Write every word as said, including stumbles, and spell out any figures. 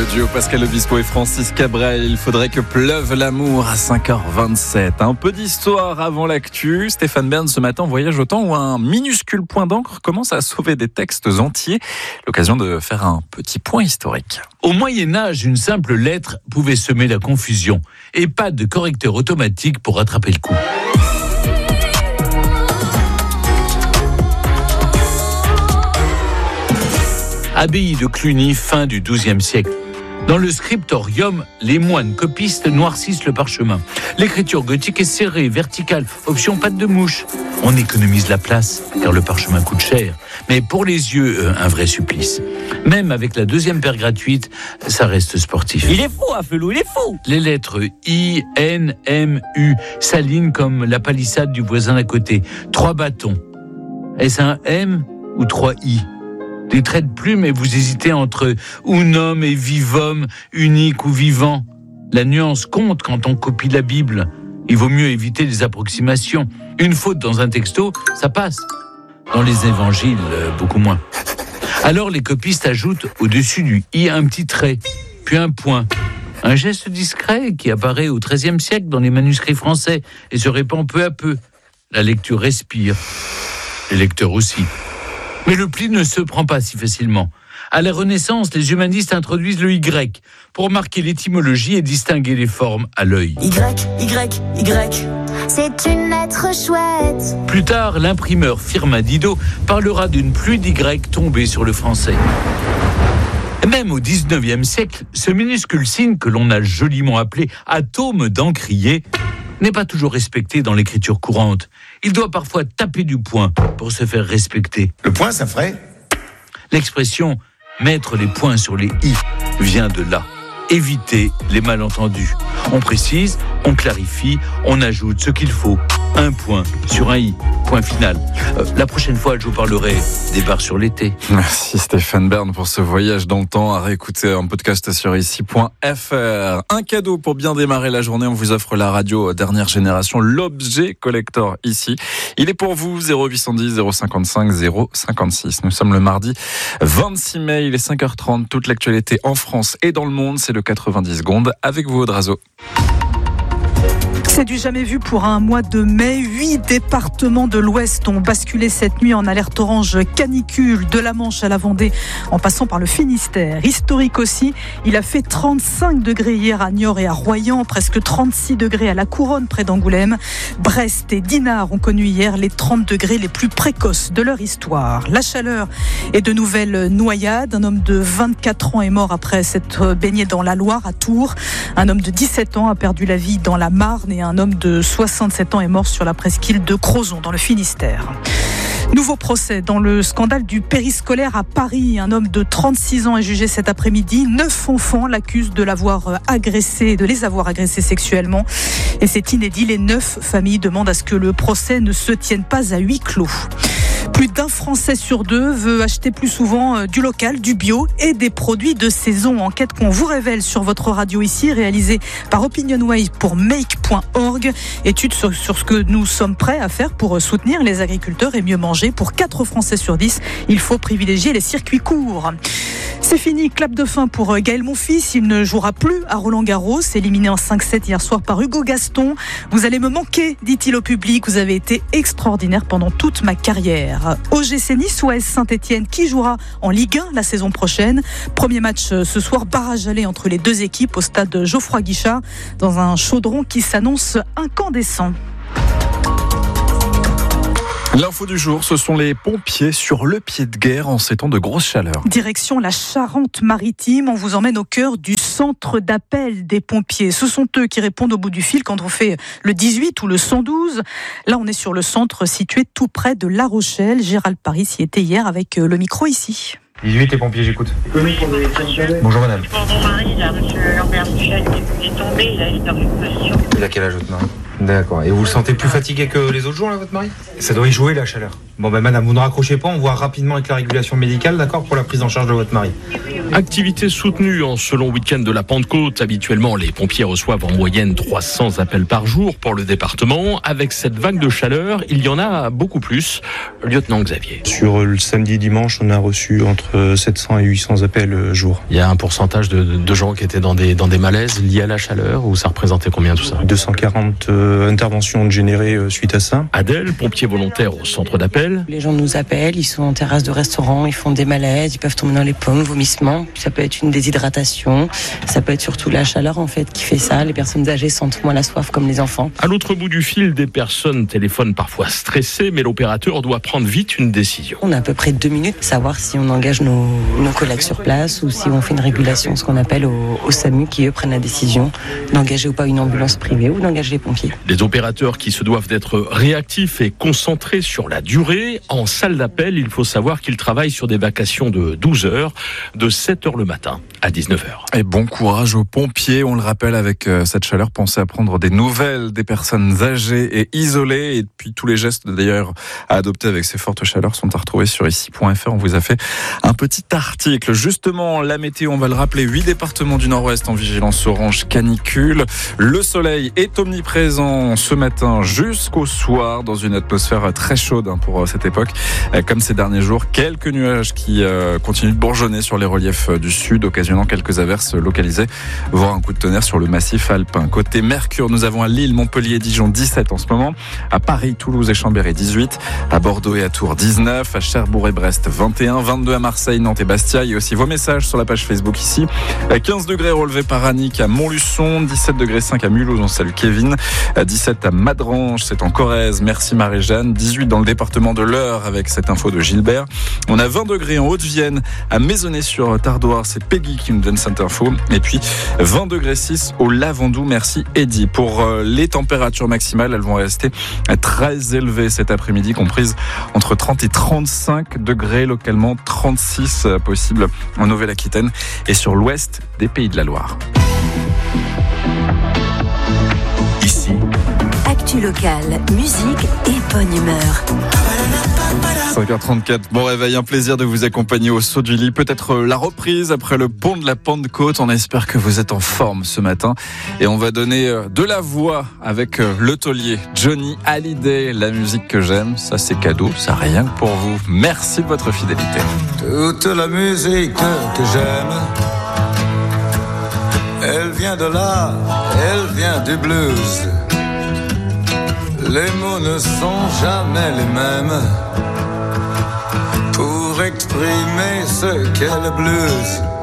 Le duo Pascal Obispo et Francis Cabrel, il faudrait que pleuve l'amour à cinq heures vingt-sept. Un peu d'histoire avant l'actu. Stéphane Bern ce matin voyage au temps où un minuscule point d'encre commence à sauver des textes entiers. L'occasion de faire un petit point historique. Au Moyen-Âge, une simple lettre pouvait semer la confusion et pas de correcteur automatique pour rattraper le coup. Abbaye de Cluny, fin du douzième siècle. Dans le scriptorium, les moines copistes noircissent le parchemin. L'écriture gothique est serrée, verticale, option patte de mouche. On économise la place, car le parchemin coûte cher. Mais pour les yeux, euh, un vrai supplice. Même avec la deuxième paire gratuite, ça reste sportif. Il est fou, Afelou, il est fou. Les lettres I, N, M, U s'alignent comme la palissade du voisin d'à côté. Trois bâtons. Est-ce un M ou trois I ? Des traits de plume et vous hésitez entre unum et vivum, unique ou vivant. La nuance compte quand on copie la Bible. Il vaut mieux éviter les approximations. Une faute dans un texto, ça passe. Dans les évangiles, beaucoup moins. Alors les copistes ajoutent au-dessus du i un petit trait, puis un point. Un geste discret qui apparaît au treizième siècle dans les manuscrits français et se répand peu à peu. La lecture respire. Les lecteurs aussi. Mais le pli ne se prend pas si facilement. À la Renaissance, les humanistes introduisent le Y pour marquer l'étymologie et distinguer les formes à l'œil. Y, Y, Y. C'est une lettre chouette. Plus tard, l'imprimeur Firmin Didot parlera d'une pluie d'Y tombée sur le français. Même au dix-neuvième siècle, ce minuscule signe que l'on a joliment appelé atome d'encrier n'est pas toujours respecté dans l'écriture courante. Il doit parfois taper du poing pour se faire respecter. Le poing, ça ferait ? L'expression « mettre les points sur les i » vient de là. Éviter les malentendus. On précise, on clarifie, on ajoute ce qu'il faut. Un point sur un i. Point final. Euh, la prochaine fois, je vous parlerai des bars sur l'été. Merci Stéphane Bern pour ce voyage dans le temps. À réécouter un podcast sur ici point f r. Un cadeau pour bien démarrer la journée. On vous offre la radio dernière génération, l'objet collector ici. Il est pour vous, zéro huit cent dix, zéro cinquante-cinq, zéro cinquante-six. Nous sommes le mardi vingt-six mai, il est cinq heures trente. Toute l'actualité en France et dans le monde, c'est le quatre-vingt-dix secondes avec vous, Audrazo. C'est du jamais vu pour un mois de mai. Huit départements de l'Ouest ont basculé cette nuit en alerte orange canicule, de la Manche à la Vendée, en passant par le Finistère. Historique aussi, il a fait trente-cinq degrés hier à Niort et à Royan, presque trente-six degrés à La Couronne près d'Angoulême. Brest et Dinard ont connu hier les trente degrés les plus précoces de leur histoire. La chaleur et de nouvelles noyades. Un homme de vingt-quatre ans est mort après s'être baigné dans la Loire à Tours. Un homme de dix-sept ans a perdu la vie dans la Marne et un homme de soixante-sept ans est mort sur la presqu'île de Crozon dans le Finistère. Nouveau procès dans le scandale du périscolaire à Paris. Un homme de trente-six ans est jugé cet après-midi. Neuf enfants l'accusent de l'avoir agressé, de les avoir agressés sexuellement. Et c'est inédit. Les neuf familles demandent à ce que le procès ne se tienne pas à huis clos. Plus d'un Français sur deux veut acheter plus souvent du local, du bio et des produits de saison. Enquête qu'on vous révèle sur votre radio ici, réalisée par OpinionWay pour make point org. Étude sur, sur ce que nous sommes prêts à faire pour soutenir les agriculteurs et mieux manger. Pour quatre Français sur dix, il faut privilégier les circuits courts. C'est fini, clap de fin pour Gaël Monfils. Il ne jouera plus à Roland-Garros, éliminé en cinq sept hier soir par Hugo Gaston. Vous allez me manquer, dit-il au public. Vous avez été extraordinaire pendant toute ma carrière. O G C Nice ou A S Saint-Etienne, qui jouera en Ligue un la saison prochaine. Premier match ce soir, barrage aller entre les deux équipes au stade Geoffroy Guichard, dans un chaudron qui s'annonce incandescent. L'info du jour, ce sont les pompiers sur le pied de guerre en ces temps de grosse chaleur. Direction la Charente-Maritime, on vous emmène au cœur du centre d'appel des pompiers. Ce sont eux qui répondent au bout du fil quand on fait le dix-huit ou le cent douze. Là, on est sur le centre situé tout près de La Rochelle. Gérald Paris y était hier avec le micro ici. dix-huit, les pompiers, j'écoute. Bonjour madame. Pour mon mari, là, monsieur Lambert Michel, il est tombé, il a été dans une position. Il a quel âge votre mari ? D'accord. Et vous le sentez plus fatigué que les autres jours, là, votre mari ? Ça doit y jouer, la chaleur. Bon, ben, madame, vous ne raccrochez pas, on voit rapidement avec la régulation médicale, d'accord, pour la prise en charge de votre mari. Activité soutenue en ce long week-end de la Pentecôte. Habituellement, les pompiers reçoivent en moyenne trois cents appels par jour pour le département. Avec cette vague de chaleur, il y en a beaucoup plus. Lieutenant Xavier. Sur le samedi et dimanche, on a reçu entre sept cents et huit cents appels jour. Il y a un pourcentage de, de gens qui étaient dans des, dans des malaises liés à la chaleur, ou ça représentait combien tout ça ? deux cent quarante euh, interventions générées euh, suite à ça. Adèle, pompier volontaire au centre d'appel. Les gens nous appellent, ils sont en terrasse de restaurant, ils font des malaises, ils peuvent tomber dans les pommes, vomissements. Ça peut être une déshydratation, ça peut être surtout la chaleur en fait qui fait ça. Les personnes âgées sentent moins la soif comme les enfants. À l'autre bout du fil, des personnes téléphonent parfois stressées, mais l'opérateur doit prendre vite une décision. On a à peu près deux minutes pour savoir si on engage nos, nos collègues sur place ou si on fait une régulation, ce qu'on appelle au, au SAMU, qui eux prennent la décision d'engager ou pas une ambulance privée ou d'engager les pompiers. Les opérateurs qui se doivent d'être réactifs et concentrés sur la durée. En salle d'appel, il faut savoir qu'ils travaillent sur des vacations de douze heures, de sept heures le matin à dix-neuf heures. Et bon courage aux pompiers, on le rappelle, avec cette chaleur, pensez à prendre des nouvelles des personnes âgées et isolées, et puis tous les gestes d'ailleurs à adopter avec ces fortes chaleurs sont à retrouver sur ici point f r. On vous a fait un petit article. Justement, la météo, on va le rappeler, huit départements du Nord-Ouest en vigilance orange canicule. Le soleil est omniprésent ce matin jusqu'au soir dans une atmosphère très chaude pour cette époque. Comme ces derniers jours, quelques nuages qui continuent de bourgeonner sur les reliefs du sud, occasionnant quelques averses localisées, voire un coup de tonnerre sur le massif alpin. Côté Mercure, nous avons à Lille, Montpellier, Dijon dix-sept en ce moment, à Paris, Toulouse et Chambéry dix-huit, à Bordeaux et à Tours dix-neuf, à Cherbourg et Brest vingt et un, vingt-deux à Marseille, Nantes et Bastia. Et aussi vos messages sur la page Facebook ici. quinze degrés relevés par Annick à Montluçon, dix-sept degrés cinq à Mulhouse, on salue Kevin, dix-sept à Madrange, c'est en Corrèze, merci Marie-Jeanne, dix-huit dans le département de l'Eure avec cette info de Gilbert. On a vingt degrés en Haute-Vienne, à Maisonnay-sur-Tardoire, c'est Peggy qui nous donne cette info. Et puis vingt degrés six au Lavandou, merci Eddy. Pour les températures maximales, elles vont rester très élevées cet après-midi, comprises entre trente et trente-cinq degrés localement, trente-six possible en Nouvelle-Aquitaine et sur l'ouest des Pays de la Loire. Ici, actu locale, musique et bonne humeur. cinq heures trente-quatre, bon réveil, un plaisir de vous accompagner au saut du lit. Peut-être la reprise après le pont de la Pentecôte. On espère que vous êtes en forme ce matin. Et on va donner de la voix avec le taulier Johnny Hallyday. La musique que j'aime, ça c'est cadeau, ça rien que pour vous. Merci de votre fidélité. Toute la musique que j'aime, elle vient de là, elle vient du blues. Les mots ne sont jamais les mêmes pour exprimer ce qu'est le blues.